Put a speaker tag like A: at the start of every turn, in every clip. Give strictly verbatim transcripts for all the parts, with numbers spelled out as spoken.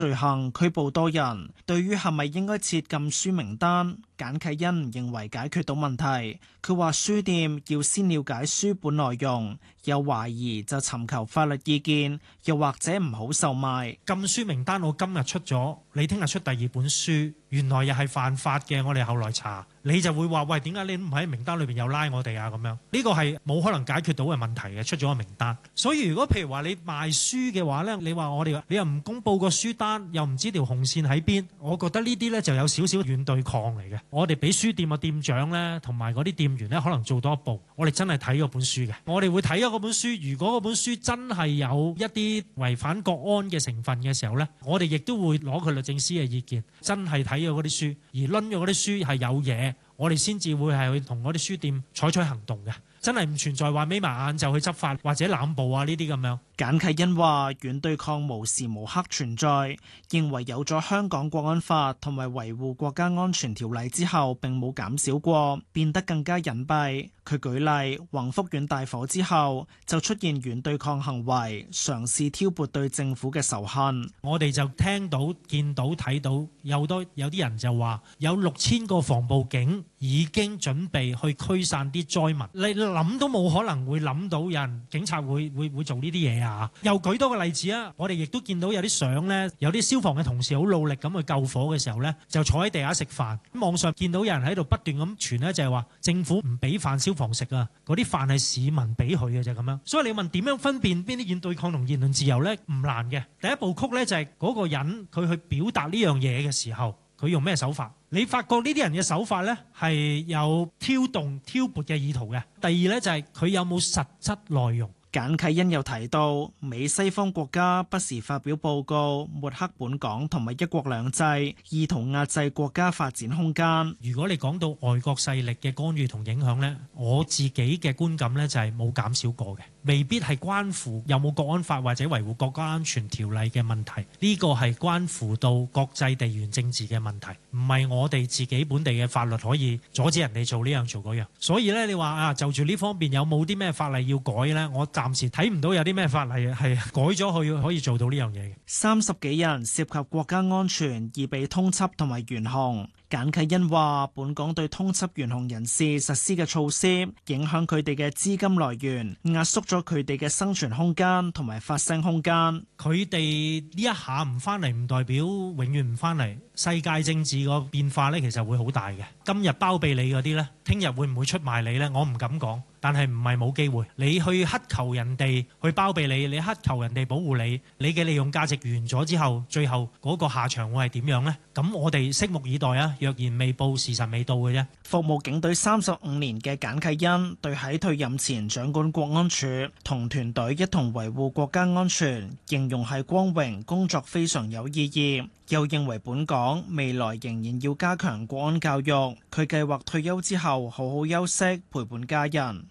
A: 罪行拘捕多人。對於係咪應該設禁書名單，簡啟恩唔認為解決到問題。佢話書店要先了解書本內容，有懷疑就尋求法律意見，又或者唔好售賣。
B: 禁書名單我今日出咗，你聽日出第二本書，原來又係犯法嘅，我哋後來查，你就會話喂，點解你唔喺名單裏邊又拉我哋啊？咁樣呢個係冇可能解決到嘅問題嘅，出咗個名單。所以如果譬如話你賣書嘅話呢，你話我哋你又唔公佈個書單，又唔知條紅線喺邊，我覺得呢啲呢就有少少軟對抗嚟嘅。我哋俾書店嘅店長呢，同埋嗰啲店員呢，可能做多一步，我哋真係睇嗰本書嘅，我哋會睇咗嗰本書。如果嗰本書真係有一啲違反國安嘅成分嘅時候呢，我哋亦都會攞佢律政司嘅意見，真係睇咗嗰啲書，而攆咗嗰啲書係有嘢，我哋先至會係去同嗰啲書店採取行動嘅。真係唔存在話眯埋眼就去執法或者濫捕啊呢啲咁樣。
A: 簡啟恩話：軟對抗無時無刻存在，認為有咗香港國安法同埋維護國家安全條例之後，並冇減少過，變得更加隱蔽。佢舉例，宏福苑大火之後就出現軟對抗行為，嘗試挑撥對政府嘅仇恨。
B: 我哋就聽到、見到、睇到有多有啲人就話有六千個防暴警已經準備去驅散啲災民。你諗都冇可能會諗到有人警察會會會做呢啲嘢啊！又舉多個例子啊！我哋亦都見到有啲相呢，有啲消防嘅同事好努力咁去救火嘅時候呢，就坐喺地下食飯。網上見到有人喺度不斷咁傳呢，就係話政府唔俾飯消防食啊！嗰啲飯係市民俾佢嘅就咁樣。所以你問點樣分辨邊啲軟對抗同言論自由呢？唔難嘅。第一部曲呢，就係嗰個人佢去表達呢樣嘢嘅時候，佢用咩手法？你發覺呢啲人嘅手法呢，係有挑動、挑撥嘅意圖嘅。第二呢，就係佢有冇實質內容。
A: 簡啟恩又提到，美西方國家不時發表報告，抹黑本港同埋一國兩制，意圖壓制國家發展空間。
B: 如果你講到外國勢力嘅干預同影響呢，我自己嘅觀感呢，就係冇減少過嘅，未必係關乎有冇國安法或者維護國家安全條例嘅問題，呢個係關乎到國際地緣政治嘅問題，唔係我哋自己本地嘅法律可以阻止人哋做呢樣做嗰樣。所以呢，你話啊，就住呢方面有冇啲咩法例要改呢？我暫時睇唔到有啲咩法例係改咗去可以做到呢樣嘢嘅。
A: 三十幾人涉及國家安全而被通緝同埋懸紅。簡啟恩話：本港對通緝懸紅人士實施嘅措施，影響佢哋嘅資金來源，壓縮咗佢哋嘅生存空間同埋發聲空間。
B: 佢哋呢一下唔翻嚟，唔代表永遠唔翻嚟。世界政治個變化呢，其實會好大嘅。今日包庇你嗰啲呢，聽日會唔會出賣你呢？我唔敢講，但係唔係冇機會。你去乞求人哋去包庇你，你乞求人哋保護你，你嘅利用價值完咗之後，最後嗰個下場會係點樣呢？咁我哋拭目以待啊！若然未報，時辰未到嘅啫。
A: 服務警隊三十五年嘅簡啟恩對喺退任前掌管國安處同團隊一同維護國家安全，形容係光榮，工作非常有意義。又認為本港未來仍然要加強國安教育。佢計劃退休之後好好休息，陪伴家人。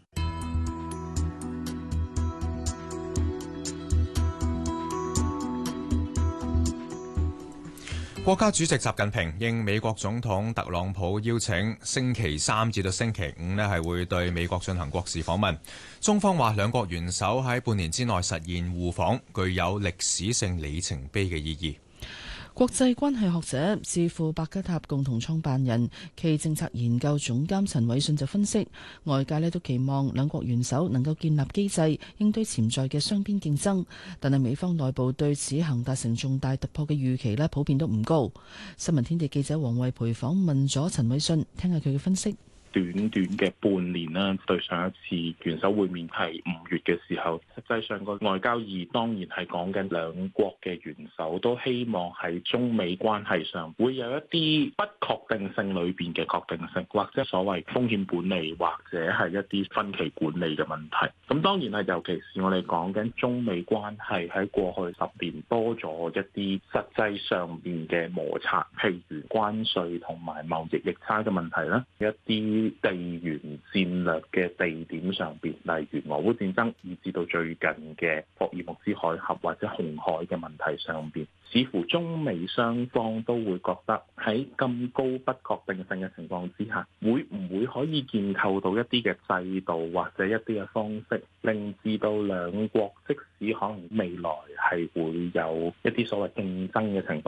C: 國家主席習近平應美國總統特朗普邀請，星期三至到星期五呢係會對美國進行國事訪問。中方話兩國元首喺半年之內實現互訪，具有歷史性里程碑嘅意義。
D: 國際關係學者、智庫百家塔共同創辦人暨政策研究總監陳偉信就分析，外界呢都期望兩國元首能夠建立機制應對潛在嘅雙邊競爭，但係美方內部對此行達成重大突破嘅預期呢普遍都唔高。新聞天地記者黃慧培訪問咗陳偉信，聽下佢嘅分析。
E: 短短嘅半年啦，對上一次元首會面係五月嘅時候，實際上個外交意義當然係講緊兩國嘅元首都希望喺中美關係上會有一啲不確定性裏邊嘅確定性，或者所謂風險管理，或者係一啲分歧管理嘅問題。咁當然係，尤其是我哋講緊中美關係喺過去十年多咗一啲實際上邊嘅摩擦，譬如關稅同埋貿易逆差嘅問題啦，一啲地緣戰略嘅地點上邊，例如俄烏戰爭，以至到最近嘅霍爾木茲海峽或者紅海嘅問題上邊，似乎中美雙方都會覺得喺咁高不確定性嘅情況之下，會唔會可以建構到一啲嘅制度或者一啲嘅方式，令至到兩國即使可能未來係會有一啲所謂競爭嘅情況。